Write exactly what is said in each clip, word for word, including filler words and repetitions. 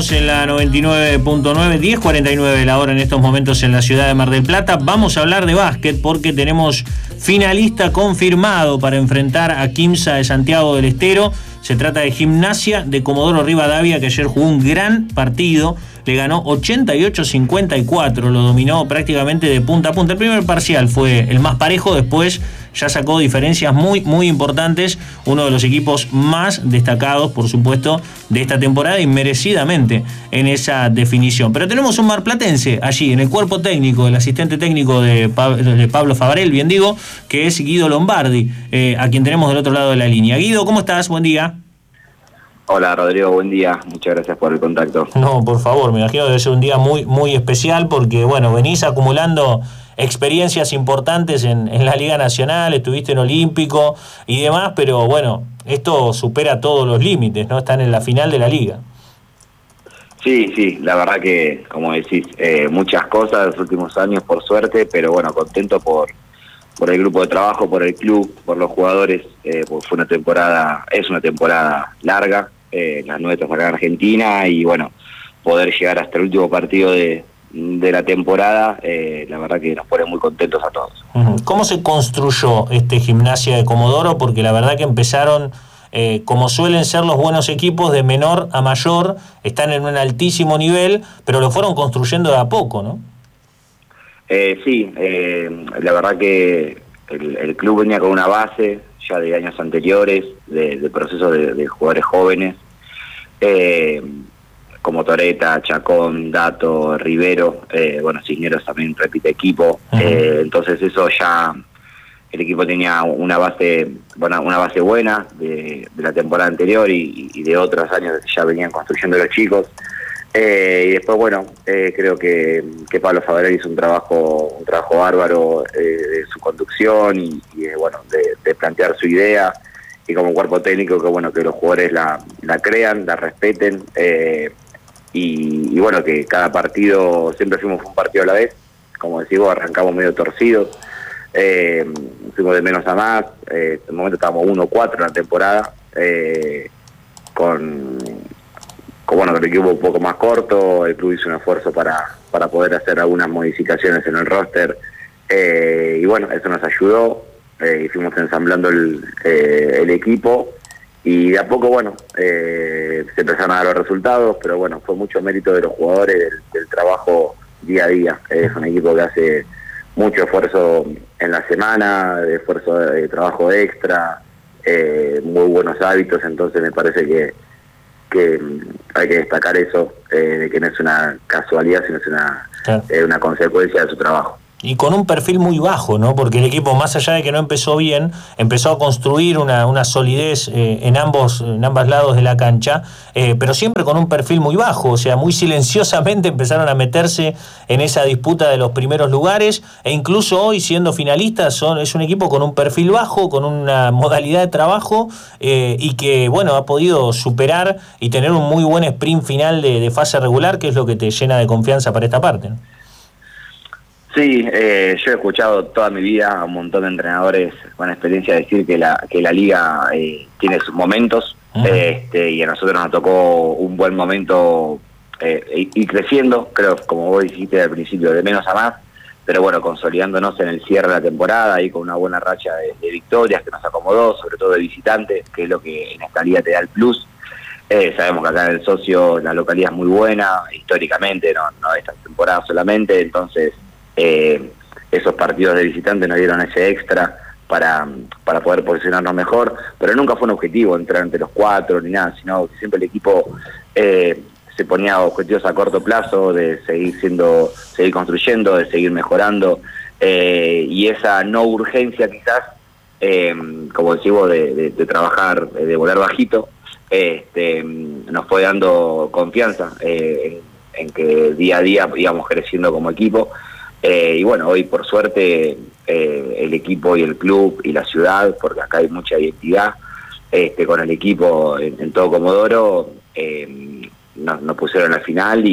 En la noventa y nueve punto nueve, diez cuarenta y nueve la hora en estos momentos en la ciudad de Mar del Plata. Vamos a hablar de básquet porque tenemos finalista confirmado para enfrentar a Quimsa de Santiago del Estero. Se trata de Gimnasia de Comodoro Rivadavia, que ayer jugó un gran partido. Le ganó ochenta y ocho a cincuenta y cuatro, lo dominó prácticamente de punta a punta. El primer parcial fue el más parejo, después ya sacó diferencias muy, muy importantes. Uno de los equipos más destacados, por supuesto, de esta temporada y merecidamente en esa definición. Pero tenemos un marplatense allí, en el cuerpo técnico, el asistente técnico de, Pab- de Pablo Favarel, bien digo, que es Guido Lombardi, eh, a quien tenemos del otro lado de la línea. Guido, ¿cómo estás? Buen día. Hola Rodrigo, buen día, muchas gracias por el contacto. No, por favor, me imagino que debe ser un día muy, muy especial porque, bueno, venís acumulando experiencias importantes en, en la Liga Nacional, estuviste en Olímpico y demás, pero bueno, esto supera todos los límites, ¿no? Están en la final de la Liga. Sí, sí, la verdad que, como decís, eh, muchas cosas en los últimos años, por suerte, pero bueno, contento por, por el grupo de trabajo, por el club, por los jugadores, eh, porque fue una temporada, es una temporada larga, eh, la nuestra para Argentina, y bueno, poder llegar hasta el último partido de, de la temporada, eh, la verdad que nos pone muy contentos a todos. ¿Cómo se construyó este Gimnasia de Comodoro? Porque la verdad que empezaron, eh, como suelen ser los buenos equipos, de menor a mayor, están en un altísimo nivel, pero lo fueron construyendo de a poco, ¿no? Eh, sí, eh, la verdad que el, el club venía con una base ya de años anteriores, de, de procesos de, de jugadores jóvenes, eh, como Toreta, Chacón, Dato, Rivero, eh, bueno, Cisneros también repite equipo, uh-huh. eh, entonces eso ya, el equipo tenía una base, bueno, una base buena de, de la temporada anterior y, y de otros años que ya venían construyendo los chicos. Eh, y después, bueno, eh, creo que, que Pablo Favarel hizo un trabajo un trabajo bárbaro eh, de su conducción y, y de, bueno, de, de plantear su idea, y como cuerpo técnico que bueno que los jugadores la, la crean, la respeten, eh, y, y bueno, que cada partido, siempre fuimos un partido a la vez, como decimos, arrancamos medio torcidos, eh, fuimos de menos a más, eh, en el momento estábamos uno cuatro en la temporada, eh, con... bueno, el equipo un poco más corto, el club hizo un esfuerzo para, para poder hacer algunas modificaciones en el roster, eh, y bueno, eso nos ayudó, eh, y fuimos ensamblando el, eh, el equipo, y de a poco, bueno, eh, se empezaron a dar los resultados, pero bueno, fue mucho mérito de los jugadores, del, del trabajo día a día. Eh, es un equipo que hace mucho esfuerzo en la semana, de esfuerzo de, de trabajo extra, eh, muy buenos hábitos, entonces me parece que que hay que destacar eso, eh, de que no es una casualidad, sino es una, claro. eh, una consecuencia de su trabajo. Y con un perfil muy bajo, ¿no? Porque el equipo, más allá de que no empezó bien, empezó a construir una, una solidez eh, en ambos en ambos lados de la cancha, eh, pero siempre con un perfil muy bajo, o sea, muy silenciosamente empezaron a meterse en esa disputa de los primeros lugares, e incluso hoy, siendo finalistas, son, es un equipo con un perfil bajo, con una modalidad de trabajo, eh, y que, bueno, ha podido superar y tener un muy buen sprint final de, de fase regular, que es lo que te llena de confianza para esta parte, ¿no? Sí, eh, yo he escuchado toda mi vida a un montón de entrenadores con experiencia decir que la que la liga eh, tiene sus momentos, uh-huh. este, y a nosotros nos tocó un buen momento eh, ir creciendo, creo, como vos dijiste al principio, de menos a más, pero bueno, consolidándonos en el cierre de la temporada y con una buena racha de, de victorias que nos acomodó, sobre todo de visitantes, que es lo que en esta liga te da el plus. Eh, sabemos que acá en el Socio la localidad es muy buena, históricamente, no, no esta temporada solamente, entonces... Eh, esos partidos de visitantes nos dieron ese extra para, para poder posicionarnos mejor, pero nunca fue un objetivo entrar entre los cuatro ni nada, sino que siempre el equipo eh, se ponía objetivos a corto plazo de seguir siendo, seguir construyendo, de seguir mejorando, eh, y esa no urgencia quizás, eh, como decimos, de, de, de trabajar, de volar bajito, este, nos fue dando confianza eh, en, en que día a día íbamos creciendo como equipo. Eh, y bueno, hoy por suerte eh, el equipo y el club y la ciudad, porque acá hay mucha identidad, este, con el equipo en, en todo Comodoro, eh, nos, nos pusieron al final y bueno,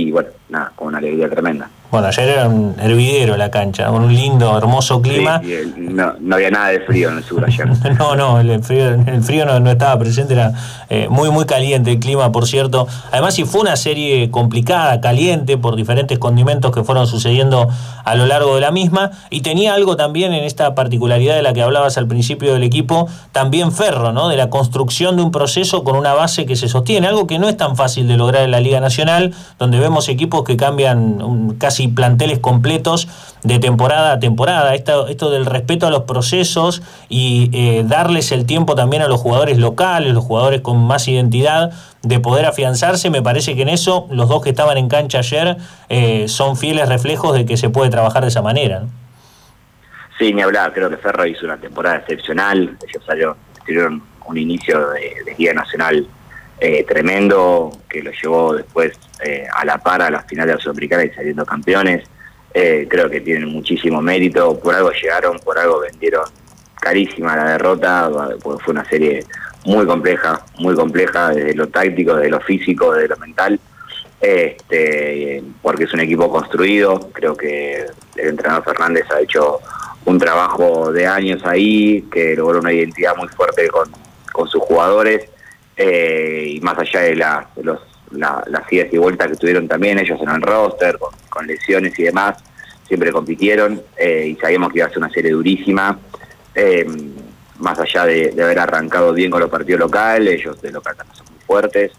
nada, con una alegría tremenda. Bueno, ayer era un hervidero la cancha, un lindo, hermoso clima. Sí, sí, no, no había nada de frío en el sur ayer. No, no, el frío, el frío no, no estaba presente, era eh, muy, muy caliente el clima, por cierto. Además, sí fue una serie complicada, caliente, por diferentes condimentos que fueron sucediendo a lo largo de la misma. Y tenía algo también en esta particularidad de la que hablabas al principio del equipo, también Ferro, ¿no? De la construcción de un proceso con una base que se sostiene, algo que no es tan fácil de lograr en la Liga Nacional, donde vemos equipos que cambian un, casi planteles completos de temporada a temporada. Esto, esto del respeto a los procesos y eh, darles el tiempo también a los jugadores locales, los jugadores con más identidad, de poder afianzarse, me parece que en eso los dos que estaban en cancha ayer eh, son fieles reflejos de que se puede trabajar de esa manera, ¿no? Sí, ni hablar, creo que Ferro hizo una temporada excepcional, ellos salieron, tuvieron un inicio de, de Liga Nacional eh, tremendo, que lo llevó después eh, a la par a las finales de la Sudamericana y saliendo campeones. Eh, creo que tienen muchísimo mérito, por algo llegaron, por algo vendieron carísima la derrota, porque fue una serie muy compleja, muy compleja desde lo táctico, desde lo físico, desde lo mental, este, porque es un equipo construido. Creo que el entrenador Fernández ha hecho un trabajo de años ahí, que logró una identidad muy fuerte con, con sus jugadores, eh, y más allá de, la, de los, la, las idas y vueltas que tuvieron también ellos en el roster, con, con lesiones y demás, siempre compitieron, eh, y sabíamos que iba a ser una serie durísima, eh, más allá de, de haber arrancado bien con los partidos locales, ellos de local también son muy fuertes,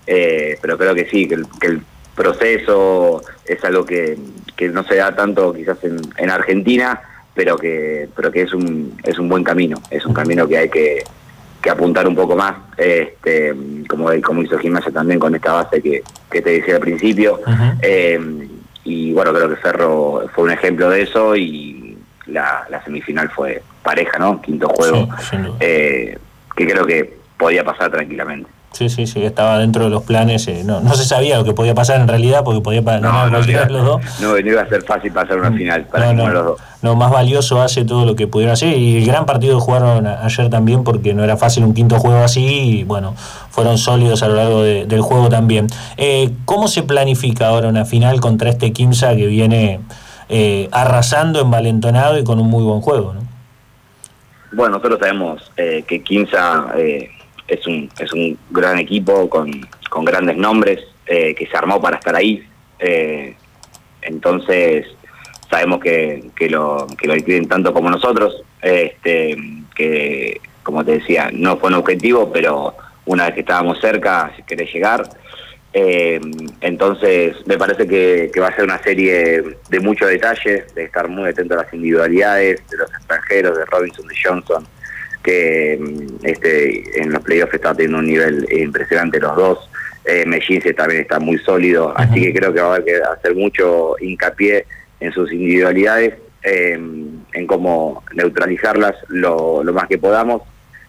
eh, pero creo que sí, que el, que el proceso es algo que, que no se da tanto quizás en, en Argentina, pero que pero que es un es un buen camino, es un camino que hay que, que apuntar un poco más, este como, como hizo Gimnasia también con esta base que, que te decía al principio. Uh-huh. eh, y bueno, creo que Ferro fue un ejemplo de eso, y la, la semifinal fue pareja, ¿no? Quinto juego, sí, eh, que creo que podía pasar tranquilamente. Sí, sí, sí, estaba dentro de los planes, eh, no, no se sabía lo que podía pasar en realidad, porque podía pasar no, no, no, no, los dos. No, no iba a ser fácil pasar una final para no, no, los dos. No, más valioso hace todo lo que pudieron hacer, y el gran partido jugaron ayer también, porque no era fácil un quinto juego así, y bueno, fueron sólidos a lo largo de, del juego también. Eh, ¿Cómo se planifica ahora una final contra este Quimsa que viene eh, arrasando, envalentonado y con un muy buen juego, ¿no? Bueno, nosotros sabemos eh, que Quimsa eh, es un es un gran equipo con, con grandes nombres, eh, que se armó para estar ahí, eh, entonces sabemos que, que lo que lo quieren tanto como nosotros, este que como te decía, no fue un objetivo, pero una vez que estábamos cerca, si querés llegar, eh, entonces me parece que, que va a ser una serie de mucho detalle, de estar muy atento a las individualidades de los extranjeros, de Robinson, de Johnson, que este en los playoffs está teniendo un nivel impresionante los dos. eh, Mellince también está muy sólido, uh-huh. Así que creo que va a haber que hacer mucho hincapié en sus individualidades, eh, en cómo neutralizarlas lo, lo más que podamos,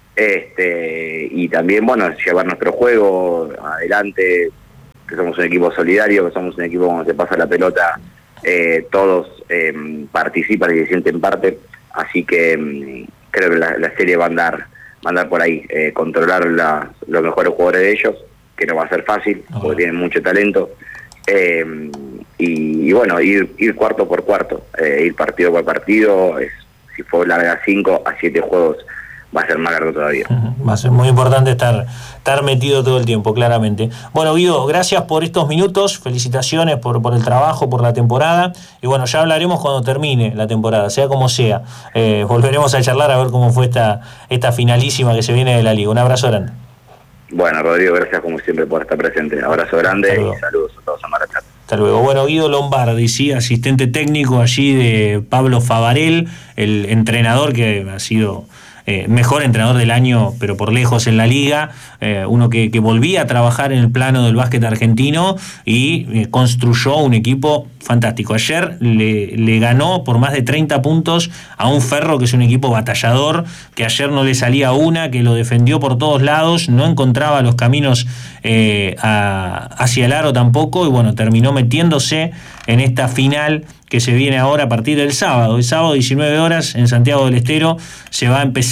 este y también, bueno, llevar nuestro juego adelante, que somos un equipo solidario, que somos un equipo donde se pasa la pelota, eh, todos eh, participan y se sienten parte, así que eh, creo que la, la serie va a andar, va a andar por ahí, eh, controlar la, los mejores jugadores de ellos, que no va a ser fácil, okay, porque tienen mucho talento, eh, y, y bueno, ir ir cuarto por cuarto, eh, ir partido por partido, es, si fue larga cinco a siete juegos, va a ser más largo todavía. Va a ser muy importante estar, estar metido todo el tiempo, claramente. Bueno, Guido, gracias por estos minutos, felicitaciones por, por el trabajo, por la temporada, y bueno, ya hablaremos cuando termine la temporada, sea como sea. Eh, volveremos a charlar a ver cómo fue esta, esta finalísima que se viene de la Liga. Un abrazo grande. Bueno, Rodrigo, gracias como siempre por estar presente. Abrazo grande y saludos a todos a Maracate. Hasta luego. Bueno, Guido Lombardi, sí, asistente técnico allí de Pablo Favarel, el entrenador que ha sido eh, mejor entrenador del año, pero por lejos en la liga, eh, uno que, que volvía a trabajar en el plano del básquet argentino y eh, construyó un equipo fantástico. Ayer le, le ganó por más de treinta puntos a un Ferro que es un equipo batallador, que ayer no le salía una, que lo defendió por todos lados, no encontraba los caminos eh, a, hacia el aro tampoco, y bueno, terminó metiéndose en esta final que se viene ahora a partir del sábado. El sábado, diecinueve horas, en Santiago del Estero, se va a empezar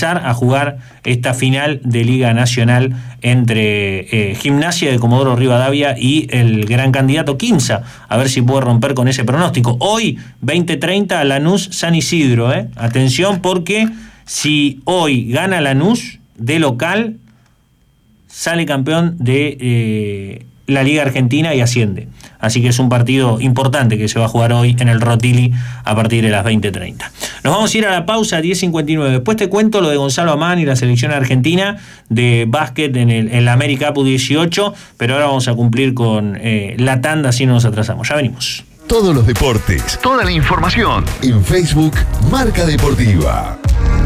empezar a jugar esta final de Liga Nacional entre eh, Gimnasia de Comodoro Rivadavia y el gran candidato Quimsa, a ver si puede romper con ese pronóstico. Hoy, veinte treinta, Lanús San Isidro, ¿eh? Atención, porque si hoy gana Lanús de local, sale campeón de eh, la Liga Argentina y asciende. Así que es un partido importante que se va a jugar hoy en el Rotili a partir de las veinte treinta. Nos vamos a ir a la pausa, diez cincuenta y nueve. Después te cuento lo de Gonzalo Amán y la selección argentina de básquet en, el, en la América U dieciocho, pero ahora vamos a cumplir con eh, la tanda, así no nos atrasamos. Ya venimos. Todos los deportes, toda la información en Facebook Marca Deportiva.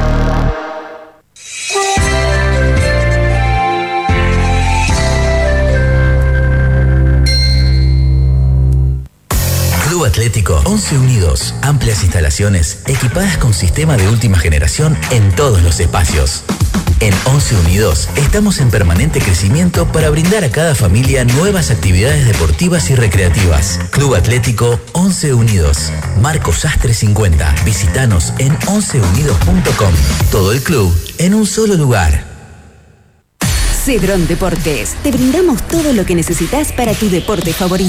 Club Atlético Once Unidos. Amplias instalaciones equipadas con sistema de última generación en todos los espacios. En Once Unidos estamos en permanente crecimiento para brindar a cada familia nuevas actividades deportivas y recreativas. Club Atlético Once Unidos. Marco Sastre cincuenta. Visítanos en once unidos punto com. Todo el club en un solo lugar. Cedrón Deportes. Te brindamos todo lo que necesitas para tu deporte favorito.